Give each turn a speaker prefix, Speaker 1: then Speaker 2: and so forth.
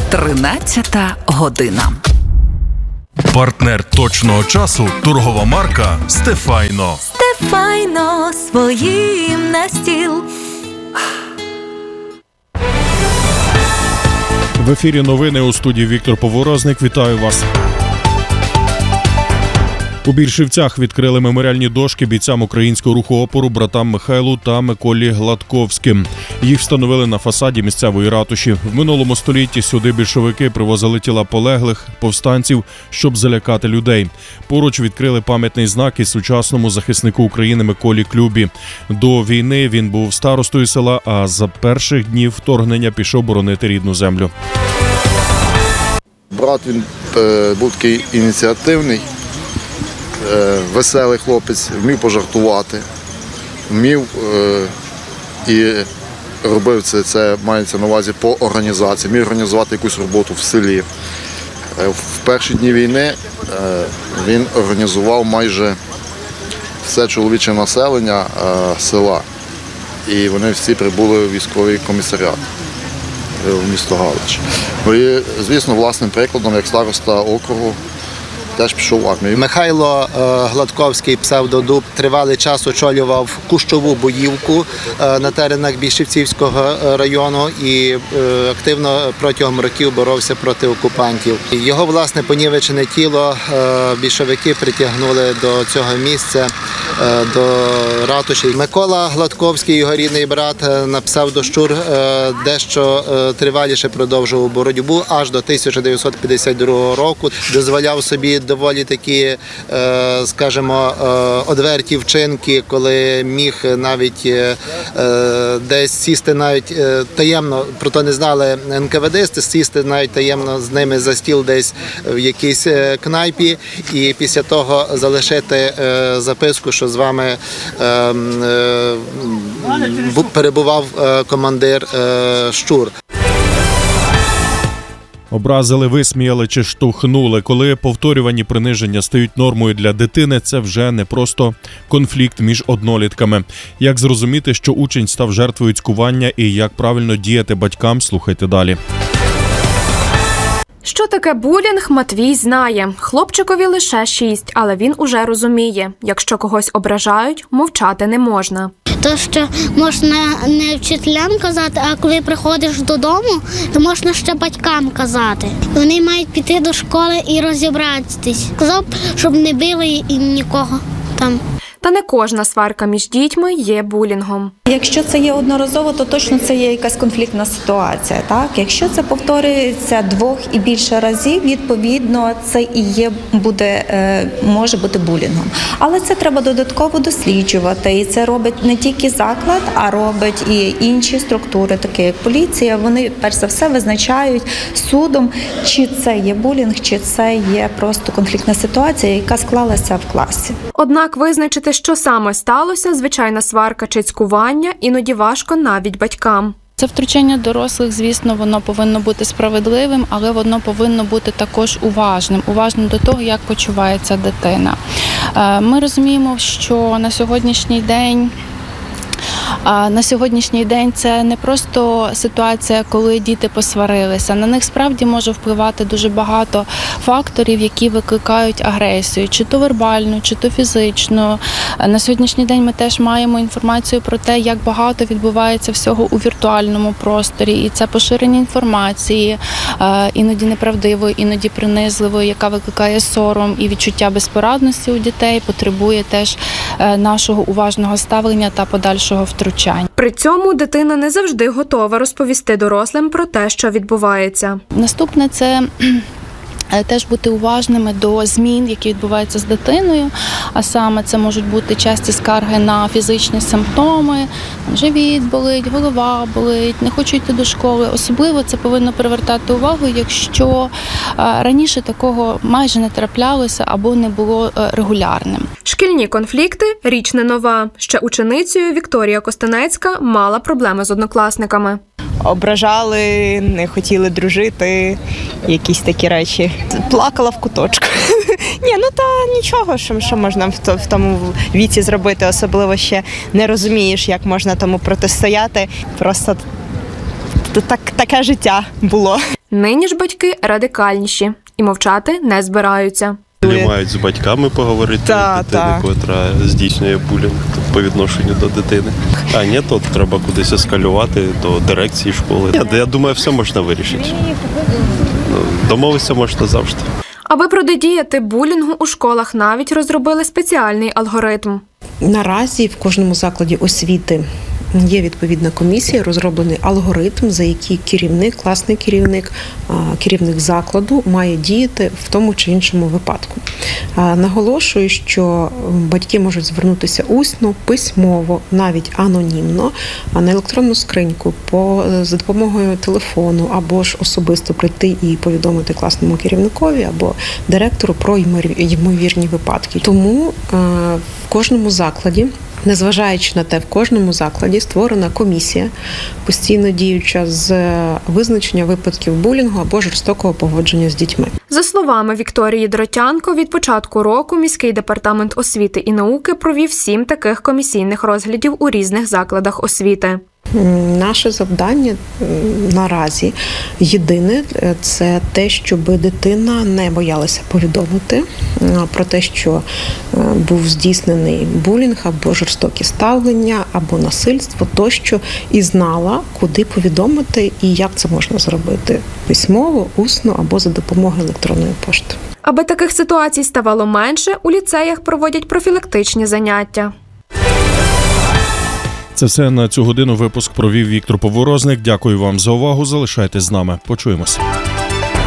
Speaker 1: 13 година.
Speaker 2: Партнер точного часу – торгова марка «Стефайно».
Speaker 3: Стефайно своїм на стіл.
Speaker 4: В ефірі новини, у студії Віктор Поворозник. Вітаю вас. У Більшівцях відкрили меморіальні дошки бійцям українського руху опору братам Михайлу та Миколі Гладковським. Їх встановили на фасаді місцевої ратуші. В минулому столітті сюди більшовики привозили тіла полеглих повстанців, щоб залякати людей. Поруч відкрили пам'ятний знак і сучасному захиснику України Миколі Клюбі. До війни він був старостою села, а за перших днів вторгнення пішов боронити рідну землю.
Speaker 5: Брат, він був такий ініціативний, веселий хлопець, вмів пожартувати, вмів і робив це мається на увазі по організації, вмів організувати якусь роботу в селі. В перші дні війни він організував майже все чоловіче населення села, і вони всі прибули в військовий комісаріат в місто Галич. І, звісно, власним прикладом, як староста округу, теж пішов в армію.
Speaker 6: Михайло Гладковський, псевдодуб, тривалий час очолював кущову боївку на теренах Більшівцівського району і активно протягом років боровся проти окупантів. Його, власне, понівечене тіло більшовики притягнули до цього місця, до ратуші. Микола Гладковський, його рідний брат на псевдощур, дещо триваліше продовжував боротьбу аж до 1952 року. Дозволяв собі доволі такі, скажімо, одверті вчинки, коли міг навіть десь сісти навіть таємно, про то не знали НКВД-сти, сісти навіть таємно з ними за стіл десь в якійсь кнайпі і після того залишити записку, що з вами перебував командир щур.
Speaker 4: Образили, висміяли чи штовхнули. Коли повторювані приниження стають нормою для дитини, це вже не просто конфлікт між однолітками. Як зрозуміти, що учень став жертвою цькування і як правильно діяти батькам, слухайте далі.
Speaker 7: Що таке булінг, Матвій знає. Хлопчикові лише 6, але він уже розуміє. Якщо когось ображають, мовчати не можна.
Speaker 8: То, що можна не вчителям казати, а коли приходиш додому, то можна ще батькам казати. Вони мають піти до школи і розібратись. Сказав, щоб не били і нікого там.
Speaker 7: Та не кожна сварка між дітьми є булінгом.
Speaker 9: Якщо це є одноразово, то точно це є якась конфліктна ситуація. Так? Якщо це повторюється 2 і більше разів, відповідно, це і є, може бути булінгом. Але це треба додатково досліджувати. І це робить не тільки заклад, а робить і інші структури, такі як поліція. Вони, перш за все, визначають судом, чи це є булінг, чи це є просто конфліктна ситуація, яка склалася в класі.
Speaker 7: Однак визначити, що саме сталося, звичайна сварка чи цькування, іноді важко навіть батькам.
Speaker 10: Це втручання дорослих, звісно, воно повинно бути справедливим, але воно повинно бути також уважним до того, як почувається дитина. Ми розуміємо, що на сьогоднішній день це не просто ситуація, коли діти посварилися. На них справді може впливати дуже багато факторів, які викликають агресію, чи то вербальну, чи то фізичну. На сьогоднішній день ми теж маємо інформацію про те, як багато відбувається всього у віртуальному просторі. І це поширення інформації, іноді неправдивої, іноді принизливої, яка викликає сором і відчуття безпорадності у дітей, потребує теж нашого уважного ставлення та подальшого втручання.
Speaker 7: При цьому дитина не завжди готова розповісти дорослим про те, що відбувається.
Speaker 10: Наступне – це теж бути уважними до змін, які відбуваються з дитиною, а саме це можуть бути часті скарги на фізичні симптоми, живіт болить, голова болить, не хочу йти до школи. Особливо це повинно привертати увагу, якщо раніше такого майже не траплялося або не було регулярним.
Speaker 7: Шкільні конфлікти – річ не нова. Ще ученицею Вікторія Костенецька мала проблеми з однокласниками.
Speaker 11: Ображали, не хотіли дружити, якісь такі речі. Плакала в куточку. Нічого, що можна в тому віці зробити, особливо ще не розумієш, як можна тому протистояти. Просто таке життя було.
Speaker 7: Нині ж батьки радикальніші і мовчати не збираються.
Speaker 1: Мають з батьками поговорити дитини, котра здійснює булінг по відношенню до дитини. А ні, то треба кудись ескалювати до дирекції школи. Я думаю, все можна вирішити. Домовитися можна завжди.
Speaker 7: Аби протидіяти булінгу у школах, навіть розробили спеціальний алгоритм.
Speaker 12: Наразі в кожному закладі освіти є відповідна комісія, розроблений алгоритм, за який керівник, класний керівник, керівник закладу має діяти в тому чи іншому випадку. Наголошую, що батьки можуть звернутися усно, письмово, навіть анонімно, на електронну скриньку, за допомогою телефону, або ж особисто прийти і повідомити класному керівникові або директору про ймовірні випадки. Тому в кожному закладі, незважаючи на те, в кожному закладі створена комісія, постійно діюча, з визначення випадків булінгу або жорстокого поводження з дітьми.
Speaker 7: За словами Вікторії Дротянко, від початку року міський департамент освіти і науки провів 7 таких комісійних розглядів у різних закладах освіти.
Speaker 12: Наше завдання наразі єдине – це те, щоб дитина не боялася повідомити про те, що був здійснений булінг або жорстокі ставлення, або насильство тощо, і знала, куди повідомити і як це можна зробити – письмово, усно або за допомогою електронної пошти.
Speaker 7: Аби таких ситуацій ставало менше, у ліцеях проводять профілактичні заняття.
Speaker 4: Це все на цю годину. Випуск провів Віктор Поворозник. Дякую вам за увагу. Залишайтесь з нами. Почуємося.